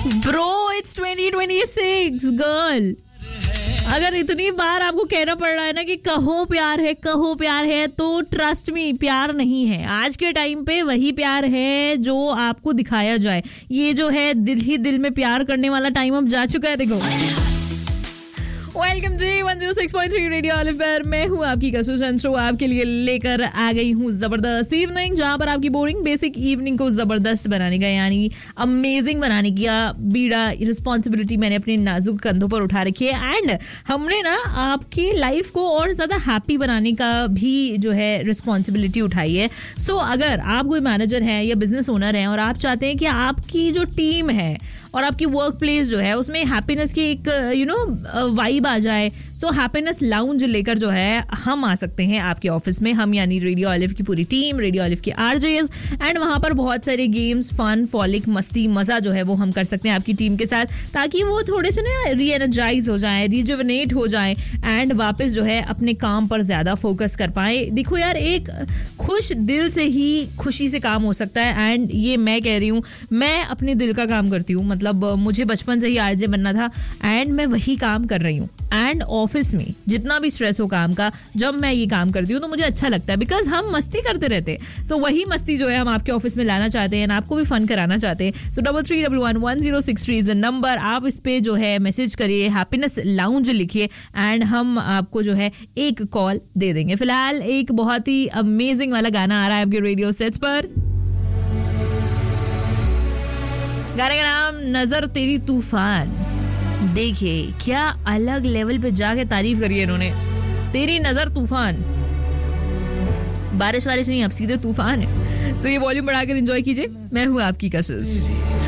Bro it's 2026 girl. अगर इतनी बार आपको कहना पड़ रहा है ना कि कहो प्यार है तो ट्रस्ट मी, प्यार नहीं है. आज के टाइम पे वही प्यार है जो आपको दिखाया जाए. ये जो है दिल ही दिल में प्यार करने वाला टाइम अब जा चुका है. देखो, वेलकम जी 106.3 रेडियो ऑलिव पर. मैं हूँ आपकी कसुसन शो आपके लिए लेकर आ गई हूँ जबरदस्त इवनिंग, जहाँ पर आपकी बोरिंग बेसिक इवनिंग को जबरदस्त बनाने का यानी अमेजिंग बनाने की बीड़ा रिस्पॉन्सिबिलिटी मैंने अपने नाजुक कंधों पर उठा रखी है. एंड हमने ना आपकी लाइफ को और ज्यादा हैप्पी बनाने का भी जो है रिस्पॉन्सिबिलिटी उठाई है. सो अगर आप कोई मैनेजर हैं या बिजनेस ओनर हैं और आप चाहते हैं कि आपकी जो टीम है और आपकी वर्क प्लेस जो है उसमें हैप्पीनेस की एक वाइब आ जाए, सो हैप्पीनेस लाउंज लेकर जो है हम आ सकते हैं आपके ऑफिस में. हम यानी रेडियो ऑलिव की पूरी टीम, रेडियो ऑलिव के आरजेस, एंड वहां पर बहुत सारे गेम्स, फन, फॉलिक, मस्ती, मजा जो है वो हम कर सकते हैं आपकी टीम के साथ, ताकि वो थोड़े से ना रीएनर्जाइज हो जाए, रिजुवनेट हो जाए एंड वापस जो है अपने काम पर ज्यादा फोकस कर पाए. देखो यार, एक खुश दिल से ही खुशी से काम हो सकता है. एंड ये मैं कह रही हूँ, मैं अपने दिल का काम करती हूँ. मतलब मुझे बचपन से ही आरजे बनना था एंड मैं वही काम कर रही हूँ. एंड ऑफिस में जितना भी स्ट्रेस हो काम का, जब मैं ये काम करती हूँ तो मुझे अच्छा लगता है, बिकॉज हम मस्ती करते रहते हैं. सो वही मस्ती जो है हम आपके ऑफिस में लाना चाहते हैं, आपको भी फन कराना चाहते हैं. सो 33111063 इज द नंबर. आप इस पे जो है मैसेज करिए, हैप्पीनेस लाउंज लिखिए एंड हम आपको जो है एक कॉल दे देंगे. फिलहाल एक बहुत ही अमेजिंग वाला गाना आ रहा है आपके रेडियो सेट्स पर. गाने का नाम नजर तेरी तूफान. देखिए क्या अलग लेवल पे जाके तारीफ करी है इन्होंने. तेरी नजर तूफान, बारिश वारिश नहीं, अब सीधे तूफान है. तो ये वॉल्यूम बढ़ाकर एंजॉय कीजिए. मैं हूँ आपकी कसुस.